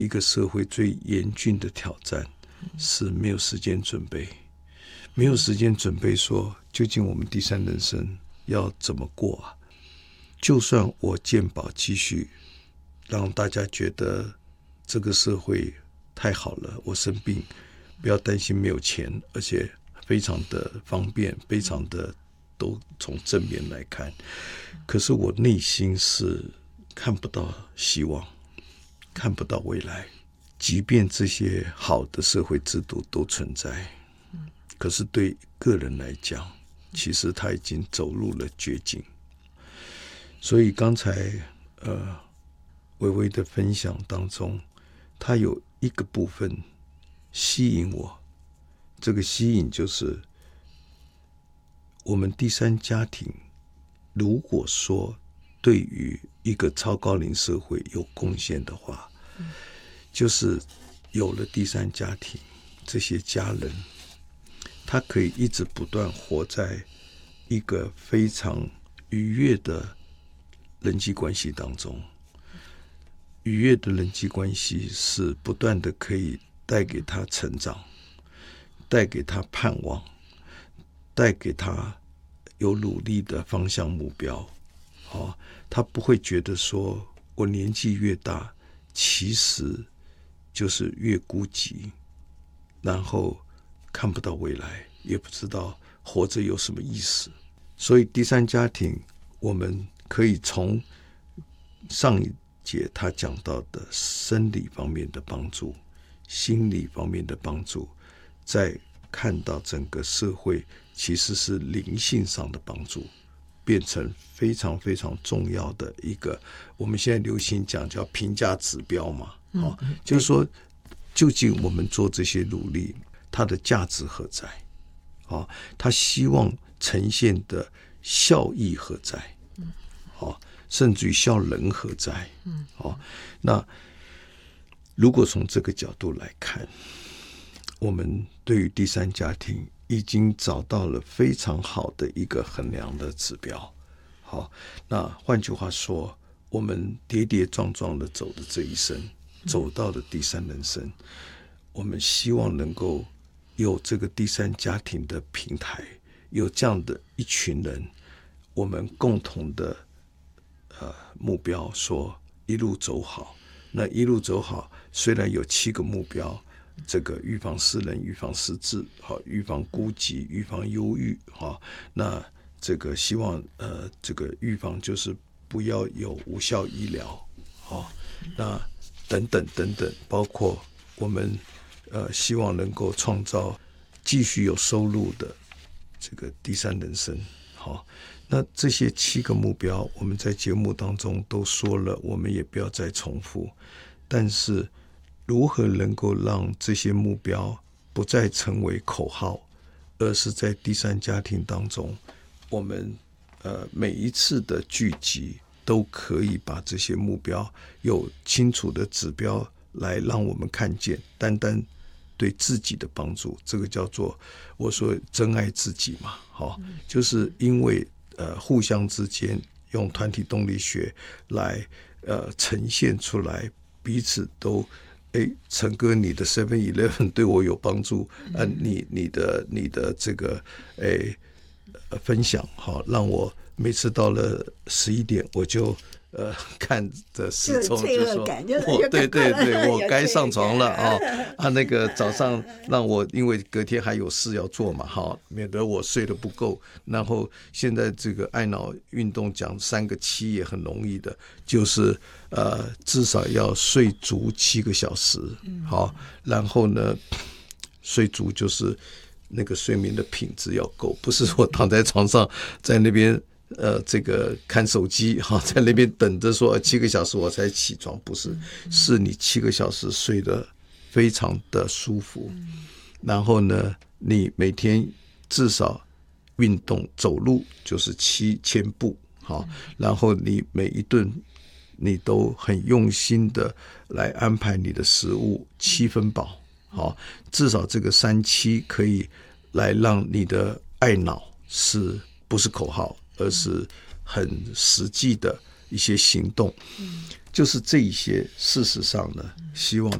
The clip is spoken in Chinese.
一个社会最严峻的挑战是没有时间准备，没有时间准备说究竟我们第三人生要怎么过啊？就算我健保继续让大家觉得这个社会太好了，我生病不要担心没有钱，而且非常的方便，非常的都从正面来看，可是我内心是看不到希望，看不到未来。即便这些好的社会制度都存在，可是对个人来讲，其实他已经走入了绝境。所以刚才微微的分享当中，他有一个部分吸引我，这个吸引就是我们第三家庭如果说对于一个超高龄社会有贡献的话，就是有了第三家庭，这些家人他可以一直不断活在一个非常愉悦的人际关系当中。愉悦的人际关系是不断的可以带给他成长，带给他盼望，带给他有努力的方向目标。他不会觉得说我年纪越大其实就是越孤寂，然后看不到未来，也不知道活着有什么意思。所以第三家庭我们可以从上一节他讲到的生理方面的帮助，心理方面的帮助，再看到整个社会其实是灵性上的帮助，变成非常非常重要的一个，我们现在流行讲叫评价指标嘛。就是说究竟我们做这些努力它的价值何在，他希望呈现的效益何在，甚至于效能何在。那如果从这个角度来看，我们对于第三家庭已经找到了非常好的一个衡量的指标。那换句话说，我们跌跌撞撞的走的这一生，走到了第三人生，我们希望能够有这个第三家庭的平台，有这样的一群人，我们共同的目标，说一路走好。那一路走好，虽然有7个目标，这个预防失能、预防失智、预防孤寂、预防忧郁，那这个希望这个预防就是不要有无效医疗，那等等等等，包括我们希望能够创造继续有收入的这个第三人生。那这些7个目标我们在节目当中都说了，我们也不要再重复，但是如何能够让这些目标不再成为口号，而是在第三家庭当中，我们每一次的聚集都可以把这些目标有清楚的指标来让我们看见，单单对自己的帮助，这个叫做我说真爱自己嘛。就是因为互相之间用团体动力学来呈现出来，彼此都陈哥你的 7-Eleven 对我有帮助，你的这个分享让我每次到了11点我就看着时钟就说对，我该上床了那个早上让我因为隔天还有事要做嘛，免得我睡得不够。然后现在这个爱脑运动讲3个7也很容易的，就是至少要睡足7个小时。然后呢睡足就是那个睡眠的品质要够，不是说躺在床上在那边这个看手机在那边等着说7个小时我才起床，不是，是你7个小时睡得非常的舒服，然后呢你每天至少运动走路就是7000步，然后你每一顿你都很用心的来安排你的食物7分饱，至少这个3-7可以来让你的爱脑是不是口号，而是很实际的一些行动，就是这一些，事实上呢，希望